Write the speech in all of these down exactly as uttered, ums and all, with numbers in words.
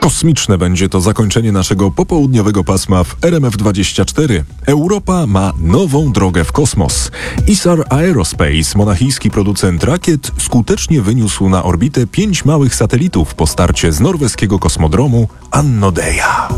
Kosmiczne będzie to zakończenie naszego popołudniowego pasma w R M F dwadzieścia cztery. Europa ma nową drogę w kosmos. Isar Aerospace, monachijski producent rakiet, skutecznie wyniósł na orbitę pięć małych satelitów po starcie z norweskiego kosmodromu Andøya.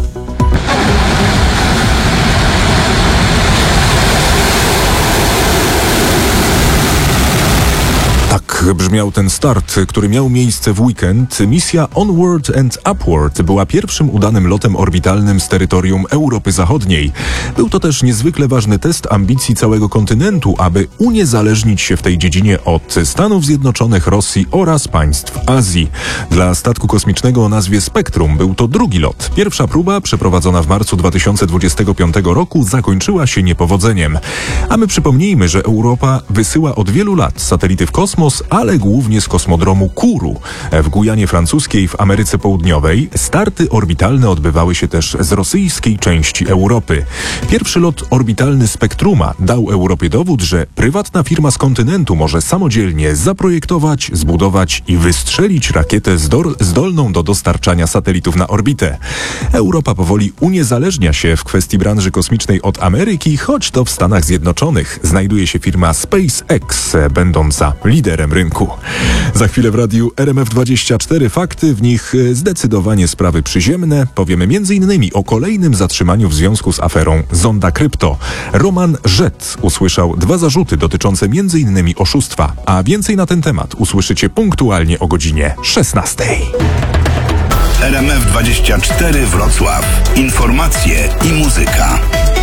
Tak brzmiał ten start, który miał miejsce w weekend. Misja Onward and Upward była pierwszym udanym lotem orbitalnym z terytorium Europy Zachodniej. Był to też niezwykle ważny test ambicji całego kontynentu, aby uniezależnić się w tej dziedzinie od Stanów Zjednoczonych, Rosji oraz państw Azji. Dla statku kosmicznego o nazwie Spectrum był to drugi lot. Pierwsza próba, przeprowadzona w marcu dwa tysiące dwudziestego piątego roku, zakończyła się niepowodzeniem. A my przypomnijmy, że Europa wysyła od wielu lat satelity w kosmos, ale głównie z kosmodromu Kourou w Gujanie Francuskiej w Ameryce Południowej. Starty orbitalne odbywały się też z rosyjskiej części Europy. Pierwszy lot orbitalny Spectruma dał Europie dowód, że prywatna firma z kontynentu może samodzielnie zaprojektować, zbudować i wystrzelić rakietę zdor- zdolną do dostarczania satelitów na orbitę. Europa powoli uniezależnia się w kwestii branży kosmicznej od Ameryki, choć to w Stanach Zjednoczonych znajduje się firma SpaceX, będąca liderem rynku. Za chwilę w radiu R M F dwadzieścia cztery fakty, w nich zdecydowanie sprawy przyziemne. Powiemy między innymi o kolejnym zatrzymaniu w związku z aferą Zonda Krypto. Roman Rzet usłyszał dwa zarzuty dotyczące między innymi oszustwa, a więcej na ten temat usłyszycie punktualnie o godzinie szesnastej. R M F dwadzieścia cztery Wrocław. Informacje i muzyka.